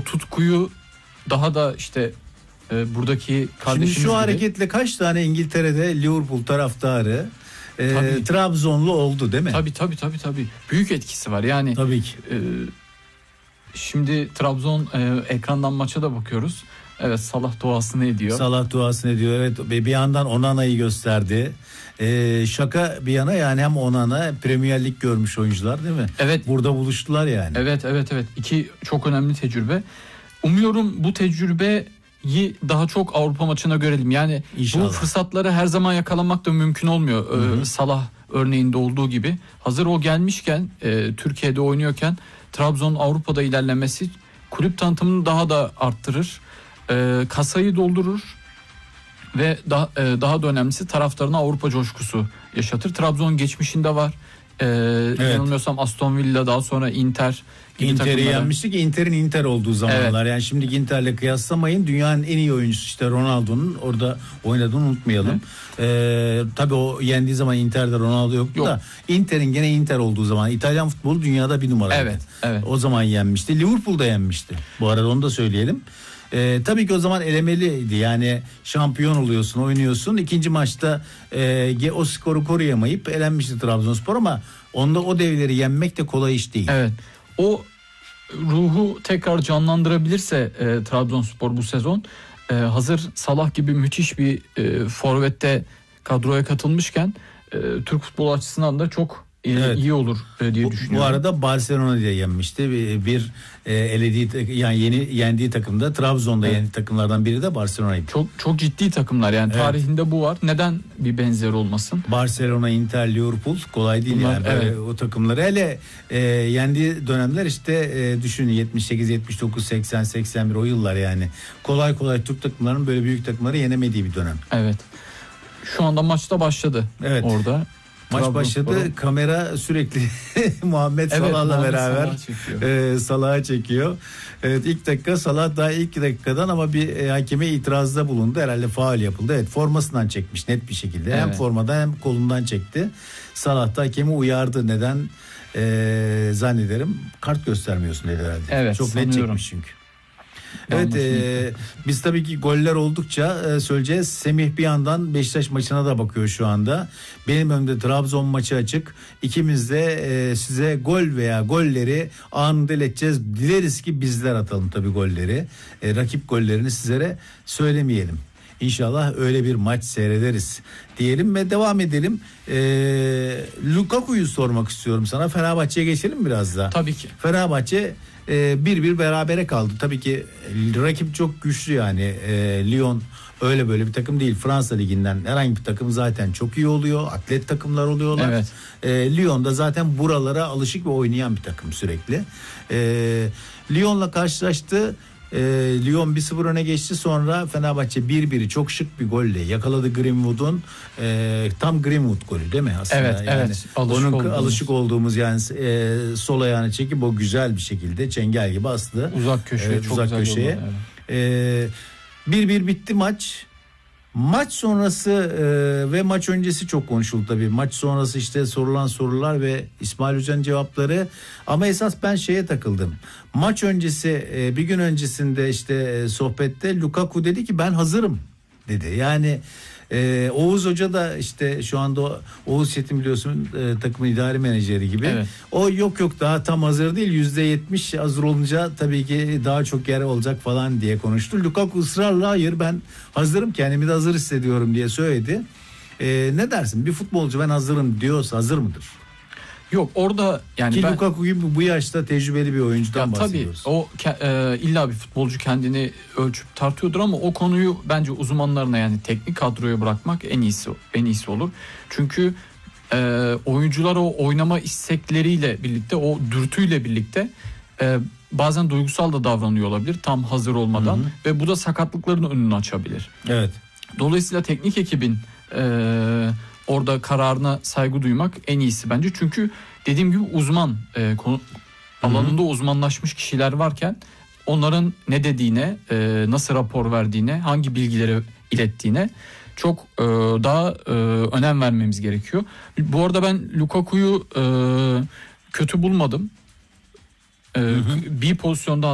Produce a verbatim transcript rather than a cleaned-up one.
tutkuyu daha da işte e, buradaki kardeşimiz Şimdi şu gibi... hareketle kaç tane İngiltere'de Liverpool taraftarı e, Trabzonlu oldu değil mi? Tabii tabii tabii tabii. Büyük etkisi var. Yani tabii ki. E, şimdi Trabzon e, ekrandan maça da bakıyoruz. Evet, Salah duasını ediyor. Salah duasını ediyor. Evet, bir yandan Onana'yı gösterdi. Ee, şaka bir yana, yani hem Onana Premier Lig görmüş oyuncular değil mi? Evet. Burada buluştular yani. Evet evet evet. İki çok önemli tecrübe. Umuyorum bu tecrübeyi daha çok Avrupa maçına görelim. Yani İnşallah. Bu fırsatları her zaman yakalamak da mümkün olmuyor. Ee, Salah örneğinde olduğu gibi. Hazır o gelmişken, e, Türkiye'de oynuyorken Trabzon Avrupa'da ilerlemesi kulüp tanıtımını daha da arttırır. E, kasayı doldurur ve daha, e, daha da önemlisi taraftarına Avrupa coşkusu yaşatır. Trabzon geçmişinde var. E, evet. Yanılmıyorsam Aston Villa, daha sonra Inter. Inter'i yenmiştik. Inter'in Inter olduğu zamanlar. Evet. Yani şimdiki Inter'le kıyaslamayın. Dünyanın en iyi oyuncusu işte Ronaldo'nun orada oynadığını unutmayalım. Evet. Ee, tabii o yendiği zaman Inter'de Ronaldo yoktu Yok. da Inter'in gene Inter olduğu zaman İtalyan futbolu dünyada bir numaraydı. Evet, evet. O zaman yenmişti. Liverpool'da yenmişti. Bu arada onu da söyleyelim. Ee, tabii ki o zaman elemeliydi, yani şampiyon oluyorsun, oynuyorsun, ikinci maçta e, o skoru koruyamayıp elenmişti Trabzonspor, ama onda o devleri yenmek de kolay iş değil. Evet, o ruhu tekrar canlandırabilirse e, Trabzonspor bu sezon, e, hazır Salah gibi müthiş bir e, forvette kadroya katılmışken e, Türk futbolu açısından da çok Evet. iyi olur diye bu, düşünüyorum. Bu arada Barcelona diye yenmişti. Bir, bir e, elediği, yani yeni yendiği takımda, Trabzon'da evet. yendiği takımlardan biri de Barcelona'ydı. Çok çok ciddi takımlar yani, evet. Tarihinde bu var. Neden bir benzer olmasın? Barcelona, Inter, Liverpool kolay değil. Bunlar, yani evet. o takımları hele e, yendiği dönemler işte e, düşünün yetmiş sekiz, yetmiş dokuz, seksen, seksen bir o yıllar, yani kolay kolay Türk takımlarının böyle büyük takımları yenemediği bir dönem. Evet. Şu anda maçta başladı. Evet. Orada. Maç başladı. Kamera sürekli Muhammed evet, Salah'la beraber e, Salah'a çekiyor. Evet, ilk dakika Salah daha ilk dakikadan ama bir e, hakeme itirazda bulundu. Herhalde faul yapıldı. Evet, formasından çekmiş net bir şekilde. Evet. Hem formadan hem kolundan çekti. Salah da hakemi uyardı. Neden? E, zannederim kart göstermiyorsun dedi herhalde. Evet, çok sanıyorum. net çekmiş çünkü. Evet, e, biz tabii ki goller oldukça e, söyleyeceğiz. Semih bir yandan Beşiktaş maçına da bakıyor şu anda. Benim önümde Trabzon maçı açık. İkimiz de e, size gol veya golleri anında ileteceğiz. Dileriz ki bizler atalım tabii golleri. E, rakip gollerini sizlere söylemeyelim. İnşallah öyle bir maç seyrederiz diyelim ve devam edelim. E, Lukaku'yu sormak istiyorum sana. Fenerbahçe'ye geçelim biraz daha. Tabii ki. Fenerbahçe bir bir berabere kaldı. Tabii ki rakip çok güçlü, yani e, Lyon öyle böyle bir takım değil. Fransa liginden herhangi bir takım zaten çok iyi oluyor. Atlet takımlar oluyorlar. Evet. E, Lyon da zaten buralara alışık ve oynayan bir takım sürekli. E, Lyon'la karşılaştı. E, Lyon bir sıfır öne geçti, sonra Fenerbahçe bir biri çok şık bir golle yakaladı Greenwood'un e, tam Greenwood golü değil mi aslında? Evet, yani evet. Alışık onun olduğumuz. alışık olduğumuz yani e, sol ayağını çekip o güzel bir şekilde çengel gibi bastı. Uzak köşeye, evet, çok uzak güzel köşeye. Yollar, evet. E, bir bir bitti maç. Maç sonrası e, ve maç öncesi çok konuşuldu tabii. Maç sonrası işte sorulan sorular ve İsmail Hoca'nın cevapları. Ama esas ben şeye takıldım. Maç öncesi e, bir gün öncesinde işte e, sohbette Lukaku dedi ki ben hazırım dedi. Yani e, Oğuz Hoca da işte şu anda Oğuz Çetin biliyorsun e, takımın idari menajeri gibi. Evet. O yok yok daha tam hazır değil, yüzde yetmiş hazır olunca tabii ki daha çok yer olacak falan diye konuştu. Lukaku ısrarla hayır ben hazırım, kendimi de hazır hissediyorum diye söyledi. E, ne dersin, bir futbolcu ben hazırım diyorsa hazır mıdır? Yok orada yani ki ben... Lukaku gibi bu yaşta tecrübeli bir oyuncudan ya bahsediyoruz. Tabii o e, illa bir futbolcu kendini ölçüp tartıyordur ama o konuyu bence uzmanlarına, yani teknik kadroya bırakmak en iyisi en iyisi olur. Çünkü e, oyuncular o oynama istekleriyle birlikte, o dürtüyle birlikte e, bazen duygusal da davranıyor olabilir tam hazır olmadan. Hı hı. Ve bu da sakatlıkların önünü açabilir. Evet. Dolayısıyla teknik ekibin e, orada kararına saygı duymak en iyisi bence. Çünkü dediğim gibi uzman, e, konu, alanında uzmanlaşmış kişiler varken onların ne dediğine, e, nasıl rapor verdiğine, hangi bilgileri ilettiğine çok e, daha e, önem vermemiz gerekiyor. Bu arada ben Lukaku'yu e, kötü bulmadım. E, hı hı. Bir pozisyonda